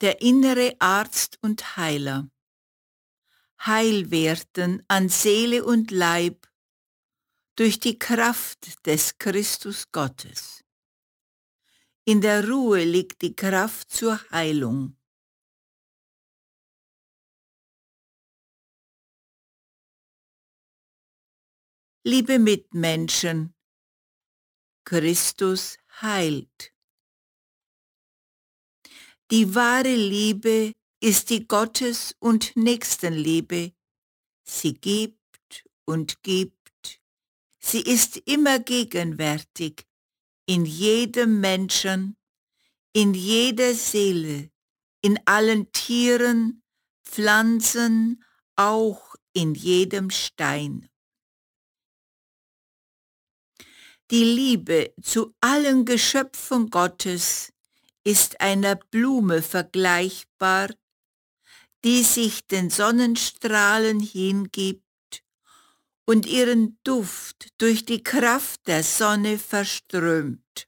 der innere Arzt und Heiler. Heil werden an Seele und Leib durch die Kraft des Christus Gottes. In der Ruhe liegt die Kraft zur Heilung. Liebe Mitmenschen, Christus heilt. Die wahre Liebe ist die Gottes- und Nächstenliebe. Sie gibt und gibt. Sie ist immer gegenwärtig, in jedem Menschen, in jeder Seele, in allen Tieren, Pflanzen, auch in jedem Stein. Die Liebe zu allen Geschöpfen Gottes ist einer Blume vergleichbar, die sich den Sonnenstrahlen hingibt und ihren Duft durch die Kraft der Sonne verströmt.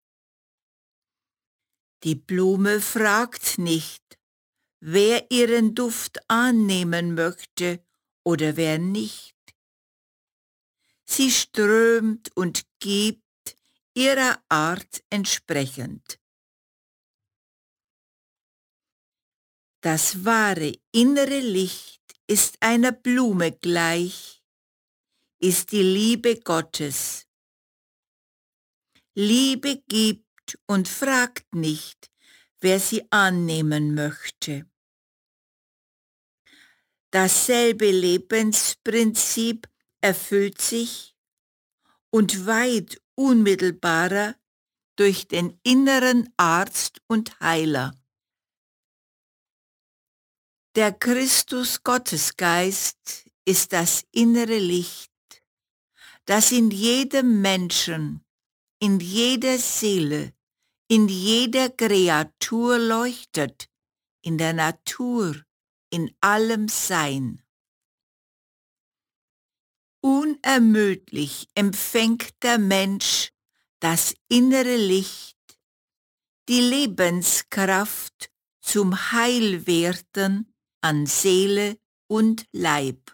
Die Blume fragt nicht, wer ihren Duft annehmen möchte oder wer nicht. Sie strömt und gibt ihrer Art entsprechend. Das wahre innere Licht ist einer Blume gleich, ist die Liebe Gottes. Liebe gibt und fragt nicht, wer sie annehmen möchte. Dasselbe Lebensprinzip erfüllt sich und weit unmittelbarer durch den inneren Arzt und Heiler. Der Christus-Gottesgeist ist das innere Licht, das in jedem Menschen, in jeder Seele, in jeder Kreatur leuchtet, in der Natur, in allem Sein. Unermüdlich empfängt der Mensch das innere Licht, die Lebenskraft zum Heilwerden an Seele und Leib.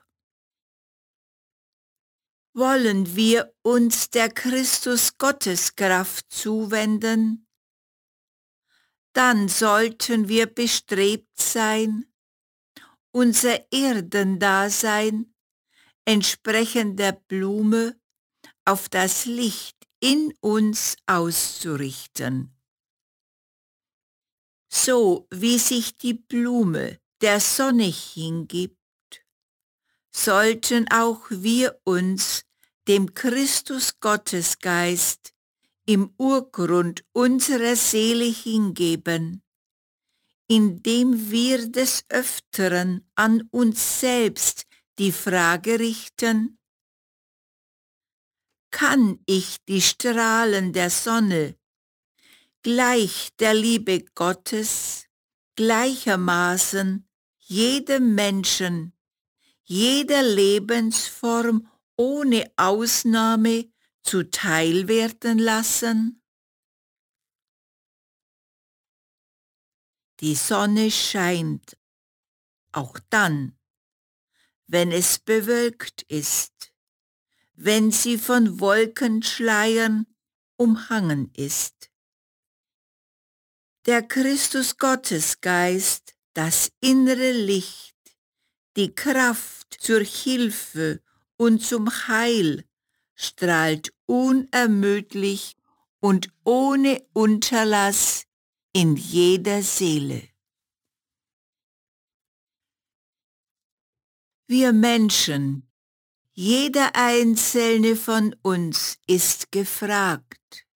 Wollen wir uns der Christus-Gotteskraft zuwenden, dann sollten wir bestrebt sein, unser Erdendasein entsprechend der Blume auf das Licht in uns auszurichten. So wie sich die Blume der Sonne hingibt, sollten auch wir uns dem Christus-Gottesgeist im Urgrund unserer Seele hingeben, indem wir des Öfteren an uns selbst die Frage richten: Kann ich die Strahlen der Sonne gleich der Liebe Gottes gleichermaßen jedem Menschen, jeder Lebensform ohne Ausnahme zuteil werden lassen? Die Sonne scheint auch dann, wenn es bewölkt ist, wenn sie von Wolkenschleiern umhangen ist. Der Christus-Gottesgeist, das innere Licht, die Kraft zur Hilfe und zum Heil, strahlt unermüdlich und ohne Unterlass in jeder Seele. Wir Menschen, jeder einzelne von uns ist gefragt.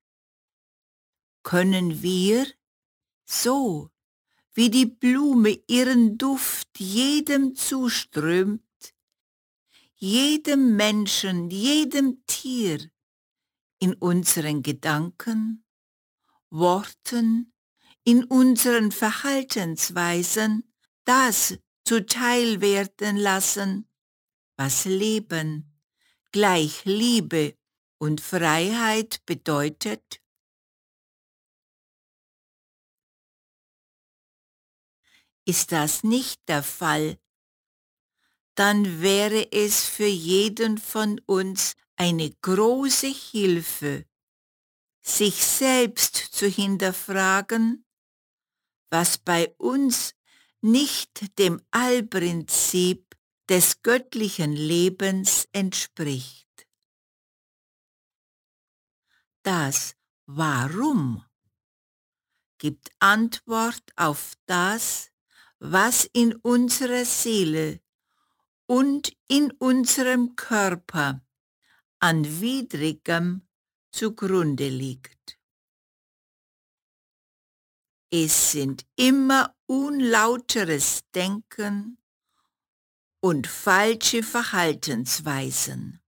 Können wir, so wie die Blume ihren Duft jedem zuströmt, jedem Menschen, jedem Tier, in unseren Gedanken, Worten, in unseren Verhaltensweisen das zuteil werden lassen, was Leben, gleich Liebe und Freiheit bedeutet? Ist das nicht der Fall, dann wäre es für jeden von uns eine große Hilfe, sich selbst zu hinterfragen, was bei uns nicht dem Allprinzip des göttlichen Lebens entspricht. Das Warum gibt Antwort auf das, was in unserer Seele und in unserem Körper an Widrigem zugrunde liegt. Es sind immer unlauteres Denken und falsche Verhaltensweisen.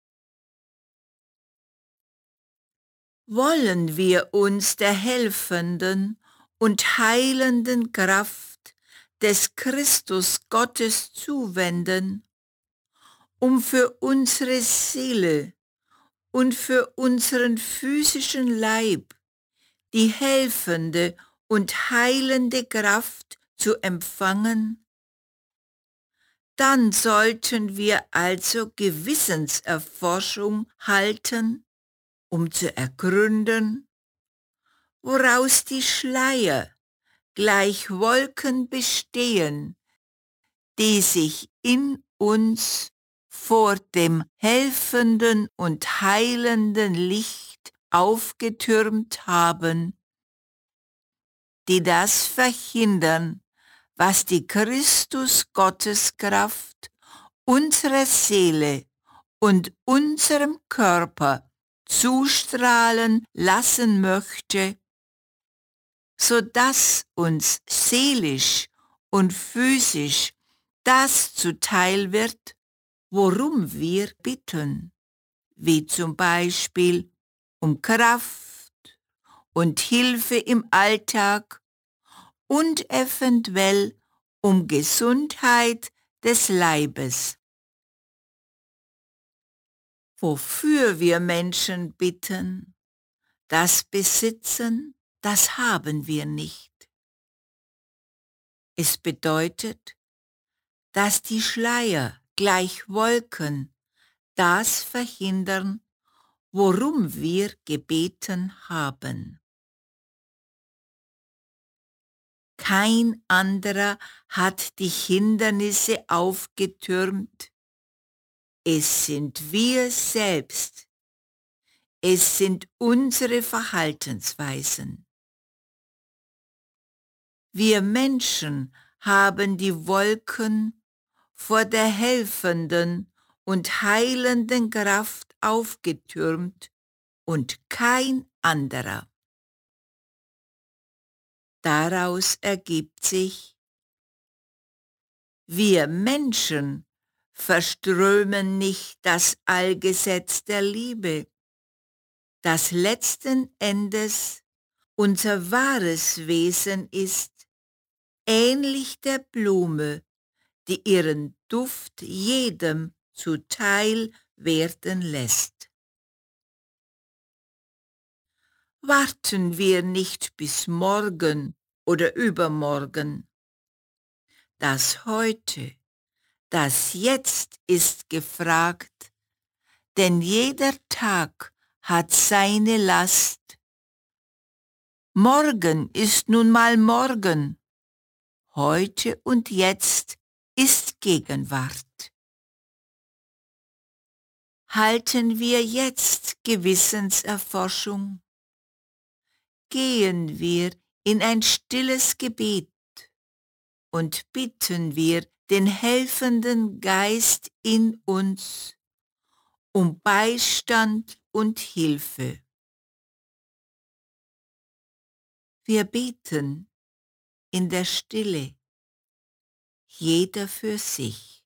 Wollen wir uns der helfenden und heilenden Kraft des Christus Gottes zuwenden, um für unsere Seele und für unseren physischen Leib die helfende und heilende Kraft zu empfangen? Dann sollten wir also Gewissenserforschung halten, um zu ergründen, woraus die Schleier gleich Wolken bestehen, die sich in uns vor dem helfenden und heilenden Licht aufgetürmt haben, die das verhindern, was die Christus-Gotteskraft unserer Seele und unserem Körper zustrahlen lassen möchte, sodass uns seelisch und physisch das zuteil wird, worum wir bitten, wie zum Beispiel um Kraft und Hilfe im Alltag und eventuell um Gesundheit des Leibes. Wofür wir Menschen bitten, das besitzen, das haben wir nicht. Es bedeutet, dass die Schleier gleich Wolken das verhindern, worum wir gebeten haben. Kein anderer hat die Hindernisse aufgetürmt. Es sind wir selbst. Es sind unsere Verhaltensweisen. Wir Menschen haben die Wolken vor der helfenden und heilenden Kraft aufgetürmt und kein anderer. Daraus ergibt sich, wir Menschen verströmen nicht das Allgesetz der Liebe, das letzten Endes unser wahres Wesen ist, ähnlich der Blume, die ihren Duft jedem zuteil werden lässt. Warten wir nicht bis morgen oder übermorgen. Das Heute, das Jetzt ist gefragt, denn jeder Tag hat seine Last. Morgen ist nun mal morgen. Heute und jetzt ist Gegenwart. Halten wir jetzt Gewissenserforschung? Gehen wir in ein stilles Gebet und bitten wir den helfenden Geist in uns um Beistand und Hilfe. Wir beten in der Stille, jeder für sich.